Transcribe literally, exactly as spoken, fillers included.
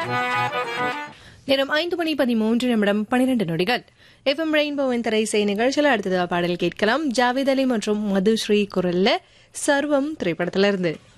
நேரம் ஐந்து மணி பதிமூன்று நிமிடம் பனிரெண்டு நொடிகள். எஃப்எம் ரெயின்போவின் திரைசை நிகழ்ச்சியில் அடுத்தது பாடல் கேட்கலாம். ஜாவேத் அலி மற்றும் மதுஸ்ரீ குரல்ல சர்வம் திரைப்படத்திலிருந்து.